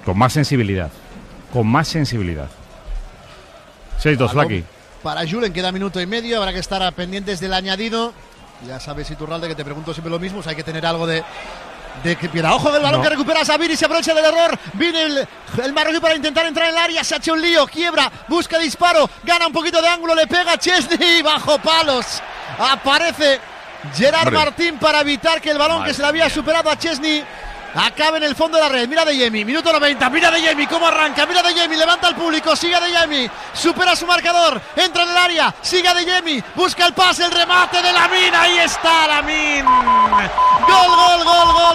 Con más sensibilidad. 6-2, Flaky. Para Julen queda minuto y medio, habrá que estar pendientes del añadido. Ya sabes, Iturralde, que te pregunto siempre lo mismo, o sea, hay que tener algo de que piedad. Ojo del balón que recupera Sabiri, se aprovecha del error. Viene el marroquí para intentar entrar en el área, se ha hecho un lío, quiebra, busca disparo, gana un poquito de ángulo, le pega a Chesney bajo palos. Aparece Gerard Martín para evitar que el balón que se le había superado a Chesney acabe en el fondo de la red. Mira de Jemi, minuto 90, mira de Jemi cómo arranca, mira de Jemi, levanta al público, sigue de Jemi, supera su marcador, entra en el área, sigue de Jemi, busca el pase, el remate de Lamine, ahí está Lamine. Gol.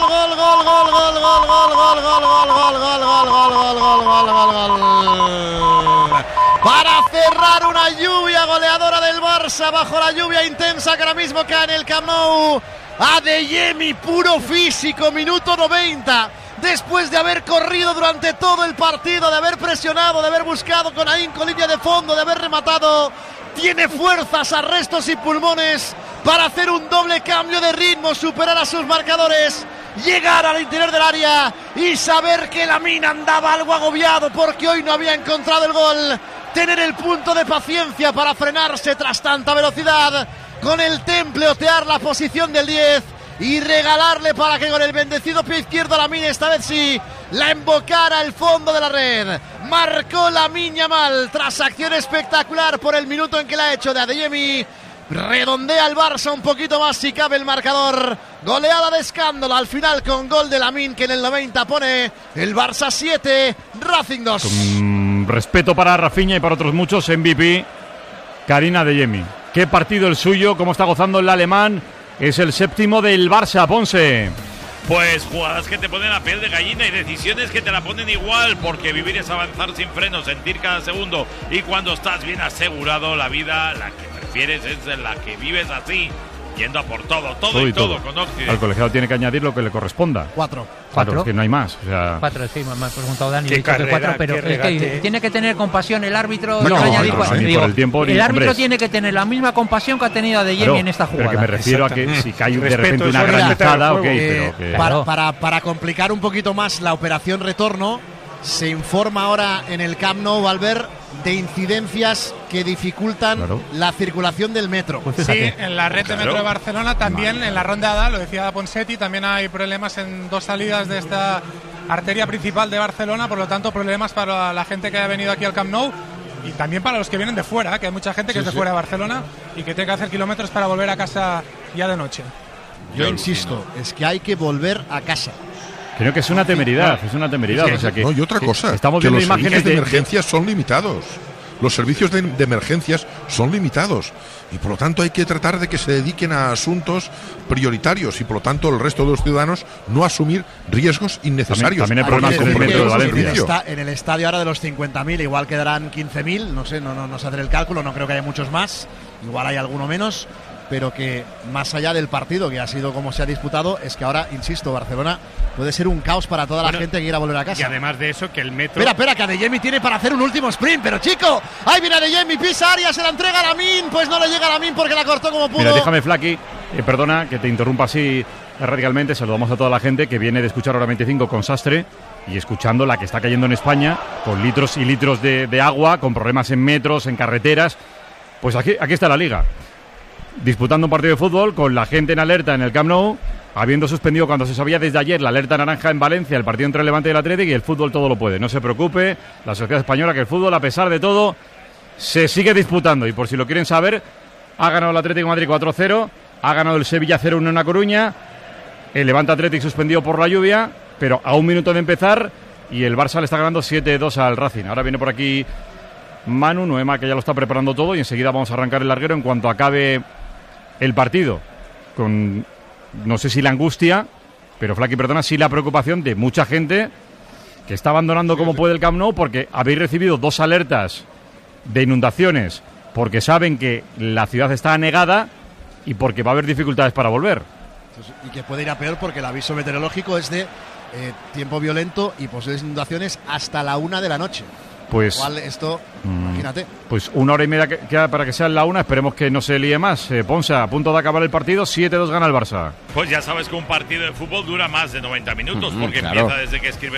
Para cerrar una lluvia goleadora del Barça bajo la lluvia intensa que ahora mismo cae en el Camp Nou. Adeyemi, puro físico, minuto 90. Después de haber corrido durante todo el partido, de haber presionado, de haber buscado con ahínco línea de fondo, de haber rematado, tiene fuerzas, arrestos y pulmones para hacer un doble cambio de ritmo, superar a sus marcadores, llegar al interior del área y saber que Lamine andaba algo agobiado porque hoy no había encontrado el gol. Tener el punto de paciencia para frenarse tras tanta velocidad, con el temple otear la posición del 10 y regalarle para que con el bendecido pie izquierdo Lamine esta vez sí la embocara al fondo de la red. Marcó Lamine Yamal tras acción espectacular por el minuto en que la ha hecho de Adeyemi. Redondea el Barça un poquito más si cabe el marcador. Goleada de escándalo al final con gol de Lamine, que en el 90 pone el Barça 7, Racing 2. Con respeto para Rafinha y para otros muchos, MVP Karim Adeyemi. Qué partido el suyo, cómo está gozando el alemán. Es el séptimo del Barça, Ponce. Pues jugadas que te ponen la piel de gallina y decisiones que te la ponen igual, porque vivir es avanzar sin freno, sentir cada segundo, y cuando estás bien asegurado, la vida, la que prefieres es la que vives así, yendo a por todo con Occidente. Al colegiado tiene que añadir lo que le corresponda. 4. Claro, es que no hay más. O sea... 4, sí, me ha preguntado Dani. Qué carrera, 4, pero qué es que tiene que tener compasión el árbitro. No, añadir, ni por el tiempo, el árbitro tiene que tener la misma compasión que ha tenido Adeyemi en esta jugada. Pero que me refiero a que si cae de repente una granizada, pero que... Para complicar un poquito más la operación retorno, se informa ahora en el Camp Nou, Albert, de incidencias que dificultan la circulación del metro. Pues sí, en la red de metro de Barcelona también, en la rondada, lo decía Ponseti, también hay problemas en 2 salidas de esta arteria principal de Barcelona, por lo tanto problemas para la gente que ha venido aquí al Camp Nou y también para los que vienen de fuera, que hay mucha gente que es de fuera de Barcelona y que tiene que hacer kilómetros para volver a casa ya de noche. Yo insisto, es que hay que volver a casa. Creo que es una temeridad, Sí, o sea que, y otra cosa, estamos que viendo los imágenes servicios de emergencias son limitados. Los servicios de emergencias son limitados y por lo tanto hay que tratar de que se dediquen a asuntos prioritarios y por lo tanto el resto de los ciudadanos no asumir riesgos innecesarios. También hay problemas con el metro de Valencia. En el estadio ahora de los 50.000 igual quedarán 15.000, no sé, no sé hacer el cálculo, no creo que haya muchos más, igual hay alguno menos, pero que más allá del partido que ha sido como se ha disputado, es que ahora, insisto, Barcelona puede ser un caos para toda la gente que quiera volver a casa. Y además de eso, que el metro... Espera, que Adeyemi tiene para hacer un último sprint, pero chico, ahí viene Adeyemi, pisa área, se la entrega a Lamine, pues no le llega a Lamine porque la cortó como pudo. Mira, déjame, Flaky, perdona que te interrumpa así radicalmente, saludamos a toda la gente que viene de escuchar Hora 25 con Sastre y escuchando la que está cayendo en España, con litros y litros de agua, con problemas en metros, en carreteras. Pues aquí está la Liga, disputando un partido de fútbol con la gente en alerta en el Camp Nou, habiendo suspendido cuando se sabía desde ayer la alerta naranja en Valencia, el partido entre el Levante y el Atlético, y el fútbol todo lo puede. No se preocupe, la sociedad española, que el fútbol, a pesar de todo, se sigue disputando. Y por si lo quieren saber, ha ganado el Atlético de Madrid 4-0, ha ganado el Sevilla 0-1 en La Coruña, el Levante Atlético suspendido por la lluvia, pero a un minuto de empezar, y el Barça le está ganando 7-2 al Racing. Ahora viene por aquí Manu Noema, que ya lo está preparando todo, y enseguida vamos a arrancar el larguero en cuanto acabe el partido, con no sé si la angustia, pero Flaky, perdona, sí la preocupación de mucha gente que está abandonando como puede el Camp Nou, porque habéis recibido 2 alertas de inundaciones, porque saben que la ciudad está anegada y porque va a haber dificultades para volver. Y que puede ir a peor porque el aviso meteorológico es de tiempo violento y posibles inundaciones hasta la 1 de la noche. Pues igual esto, imagínate. Pues 1 hora y media queda para que sea la 1. Esperemos que no se líe más. Ponce, a punto de acabar el partido, 7-2 gana el Barça. Pues ya sabes que un partido de fútbol dura más de 90 minutos, porque empieza desde que escribe